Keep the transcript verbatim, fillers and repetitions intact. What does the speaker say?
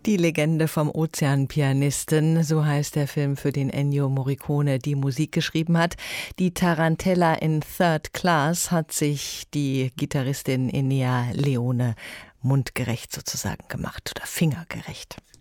Die Legende vom Ozeanpianisten, so heißt der Film, für den Ennio Morricone die Musik geschrieben hat. Die Tarantella in Third Class hat sich die Gitarristin Ennea Leone mundgerecht sozusagen gemacht oder fingergerecht.